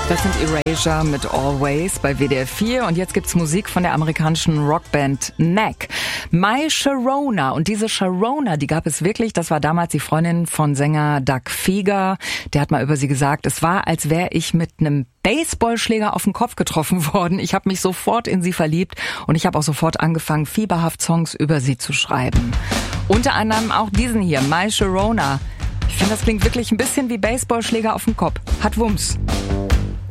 Das sind Erasure mit Always bei WDR 4 und jetzt gibt's Musik von der amerikanischen Rockband Neck. My Sharona, und diese Sharona, die gab es wirklich, das war damals die Freundin von Sänger Doug Fieger. Der hat mal über sie gesagt, es war, als wäre ich mit einem Baseballschläger auf den Kopf getroffen worden. Ich habe mich sofort in sie verliebt und ich habe auch sofort angefangen, fieberhaft Songs über sie zu schreiben. Unter anderem auch diesen hier, My Sharona. Ich finde, das klingt wirklich ein bisschen wie Baseballschläger auf dem Kopf. Hat Wumms.